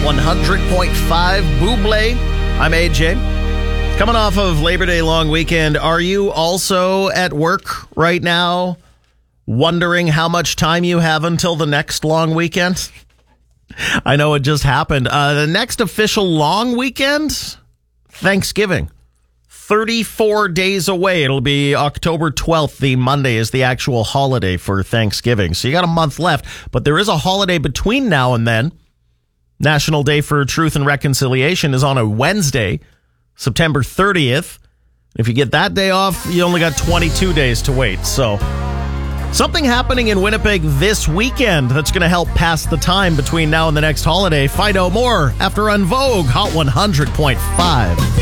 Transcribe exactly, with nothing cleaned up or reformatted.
one hundred point five Buble. I'm A J. Coming off of Labor Day long weekend, are you also at work right now wondering how much time you have until the next long weekend? I know it just happened. Uh, the next official long weekend, Thanksgiving. thirty-four days away. It'll be October twelfth. The Monday is the actual holiday for Thanksgiving. So you got a month left, but there is a holiday between now and then. National Day for Truth and Reconciliation is on a Wednesday, September thirtieth. If you get that day off, you only got twenty-two days to wait. So something happening in Winnipeg this weekend that's going to help pass the time between now and the next holiday. Find out more after On Vogue Hot one hundred point five.